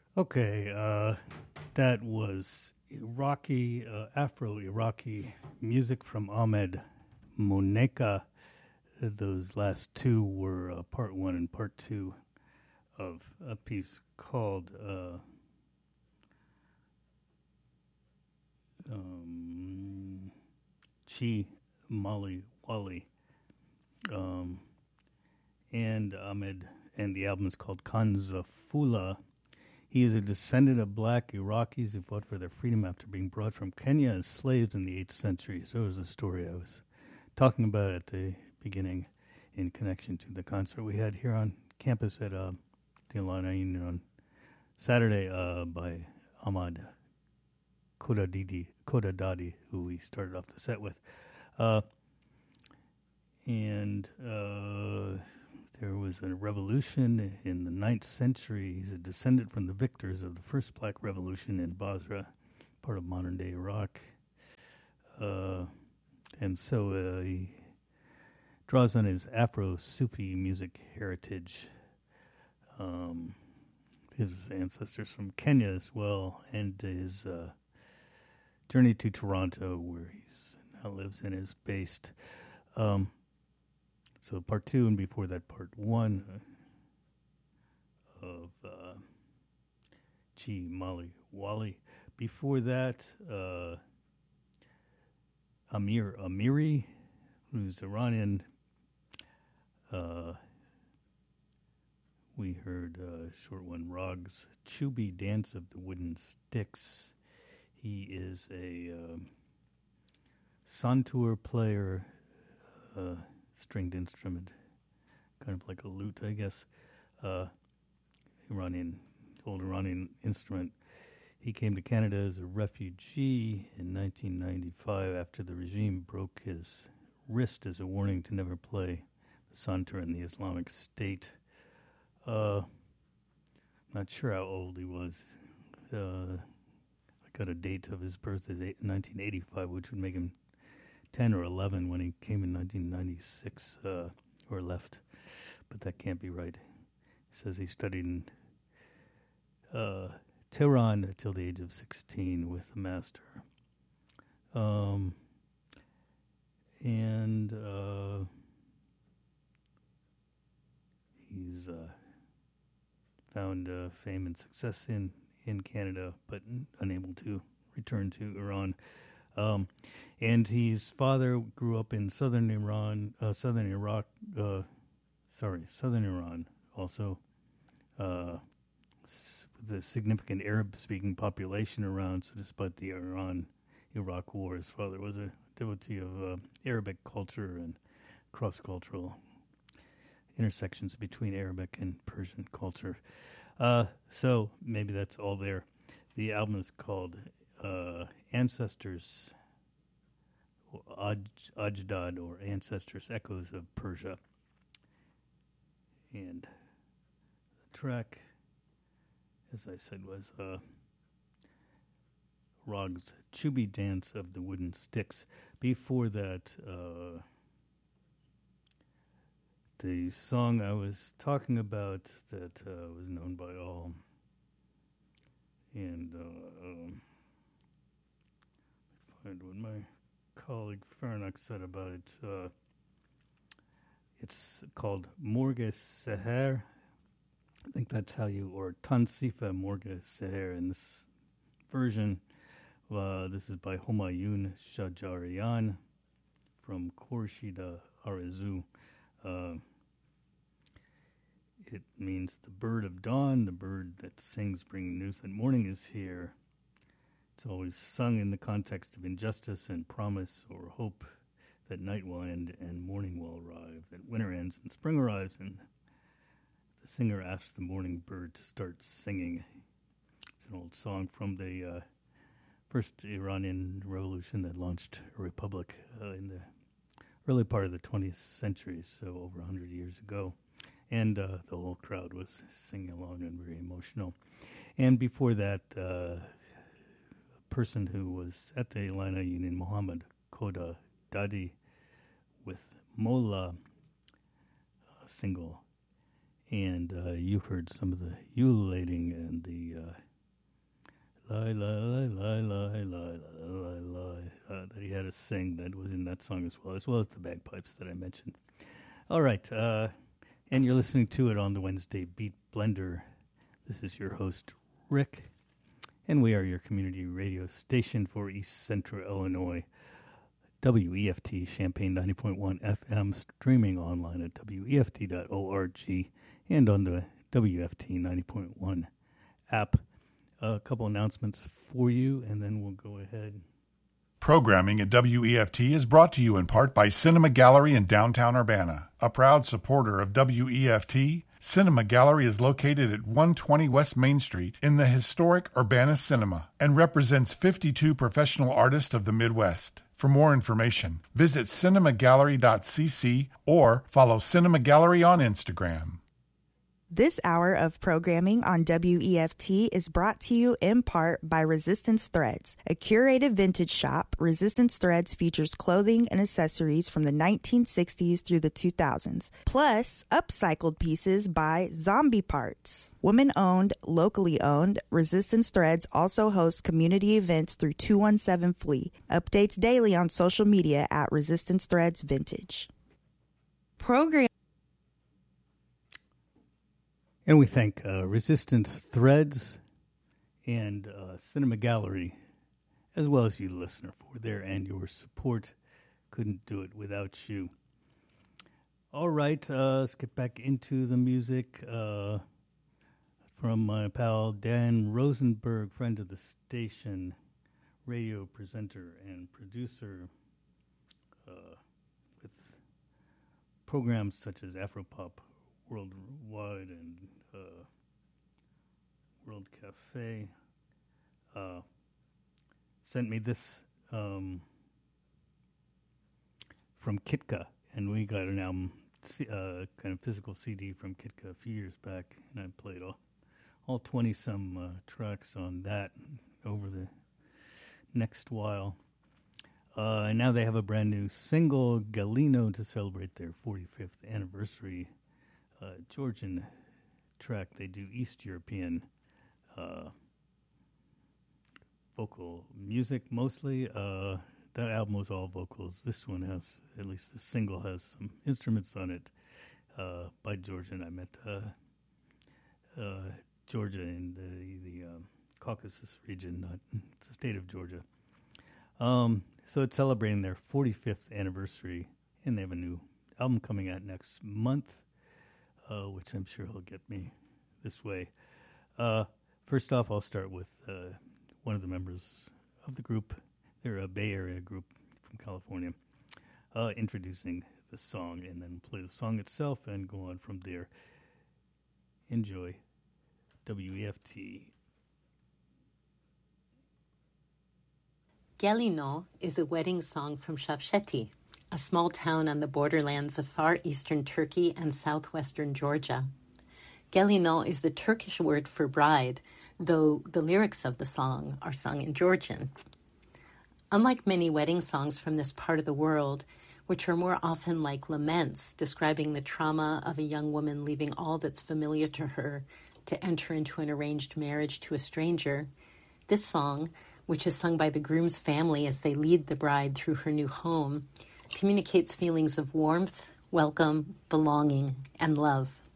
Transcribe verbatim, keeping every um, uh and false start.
Okay, uh, that was Iraqi, uh, Afro-Iraqi music from Ahmed Moneka. Those last two were uh, part one and part two of a piece called uh, um, Chi Mali Wali. Um, and Ahmed, and the album is called Kanzafula. He is a descendant of black Iraqis who fought for their freedom after being brought from Kenya as slaves in the eighth century. So it was a story I was talking about at the beginning in connection to the concert we had here on campus at uh, the Illini Union on Saturday uh, by Ahmad Kodadidi, Kodadadi, who we started off the set with. Uh, and... Uh, There was a revolution in the ninth century. He's a descendant from the victors of the first black revolution in Basra, part of modern-day Iraq. Uh, and so uh, he draws on his Afro-Sufi music heritage, um, his ancestors from Kenya as well, and his uh, journey to Toronto, where he now lives and is based. Um, So part two, and before that, part one of uh, Chi Mali Wali. Before that, uh, Amir Amiri, who's Iranian. Uh, we heard uh, short one, Rog's Chubi Dance of the Wooden Sticks. He is a um, santur player, uh, stringed instrument, kind of like a lute, I guess. Uh, Iranian, old Iranian instrument. He came to Canada as a refugee in nineteen ninety-five after the regime broke his wrist as a warning to never play the santur in the Islamic State. Uh, not sure how old he was. Uh, I got a date of his birth as nineteen eighty-five, which would make him ten or eleven when he came in nineteen ninety-six, uh, or left, but that can't be right. He says he studied in uh, Tehran until the age of sixteen with a master. Um, and uh, he's uh, found uh, fame and success in, in Canada, but unable to return to Iran. Um, and his father grew up in southern Iran, uh, southern Iraq, uh, sorry, southern Iran also, uh, s- with a significant Arab-speaking population around. So despite the Iran-Iraq war, his father was a devotee of uh, Arabic culture and cross-cultural intersections between Arabic and Persian culture. Uh, so maybe that's all there. The album is called Uh, Ancestors, Aj- Ajdad, or Ancestors, Echoes of Persia. And the track, as I said, was uh, Rog's Chubi Dance of the Wooden Sticks. Before that, uh, the song I was talking about that uh, was known by all, and uh, um, find what my colleague Farnak said about it. Uh, it's called Morgue Seher. I think that's how you, or Tansifa Morgue Seher in this version. Uh, this is by Homayun Shajarian from Khorshida Arzu. Uh, it means the bird of dawn, the bird that sings bringing news that morning is here. It's always sung in the context of injustice and promise or hope that night will end and morning will arrive, that winter ends and spring arrives, and the singer asks the morning bird to start singing. It's an old song from the uh, first Iranian revolution that launched a republic uh, in the early part of the twentieth century, so over one hundred years ago. And uh, the whole crowd was singing along and very emotional. And before that, uh, person who was at the Illini Union, Muhammad Koda Dadi, with Mola, uh, single. And uh, you've heard some of the ululating and the uh, lie, lie, lie, lie, lie, lie, lie, lie uh, that he had to sing that was in that song as well, as well as the bagpipes that I mentioned. All right, uh, and you're listening to it on the Wednesday Beat Blender. This is your host, Rick, and we are your community radio station for East Central Illinois. W E F T, Champaign ninety point one F M, streaming online at W E F T dot org and on the W F T ninety point one app. A couple announcements for you, and then we'll go ahead. Programming at W E F T is brought to you in part by Cinema Gallery in downtown Urbana, a proud supporter of W E F T. Cinema Gallery is located at one twenty West Main Street in the historic Urbana Cinema and represents fifty-two professional artists of the Midwest. For more information, visit cinema gallery dot c c or follow Cinema Gallery on Instagram. This hour of programming on W E F T is brought to you in part by Resistance Threads, a curated vintage shop. Resistance Threads features clothing and accessories from the nineteen sixties through the two thousands, plus upcycled pieces by Zombie Parts. Woman-owned, locally owned, Resistance Threads also hosts community events through two one seven Flea. Updates daily on social media at Resistance Threads Vintage. Program And we thank uh, Resistance Threads and uh, Cinema Gallery, as well as you, listener, for their and your support. Couldn't do it without you. All right, uh, let's get back into the music uh, from my pal Dan Rosenberg, friend of the station, radio presenter and producer uh, with programs such as Afropop Worldwide and uh, World Cafe, uh, sent me this um, from Kitka, and we got an album, uh, kind of physical C D from Kitka a few years back, and I played all, all twenty-some uh, tracks on that over the next while. Uh, and now they have a brand new single, Galino, to celebrate their forty-fifth anniversary. Uh, Georgian track. They do East European uh, vocal music mostly. Uh, that album was all vocals. This one has, at least the single has some instruments on it uh, by Georgian. I met uh, uh, Georgia in the, the um, Caucasus region, not it's the state of Georgia. Um, so it's celebrating their forty-fifth anniversary, and they have a new album coming out next month. Uh, which I'm sure he'll get me this way. Uh, first off, I'll start with uh, one of the members of the group. They're a Bay Area group from California, uh, introducing the song, and then play the song itself and go on from there. Enjoy. W E F T. Gelino is a wedding song from Shavsheti, a small town on the borderlands of far eastern Turkey and southwestern Georgia. Gelino is the Turkish word for bride, though the lyrics of the song are sung in Georgian. Unlike many wedding songs from this part of the world, which are more often like laments describing the trauma of a young woman leaving all that's familiar to her to enter into an arranged marriage to a stranger, this song, which is sung by the groom's family as they lead the bride through her new home, communicates feelings of warmth, welcome, belonging, and love.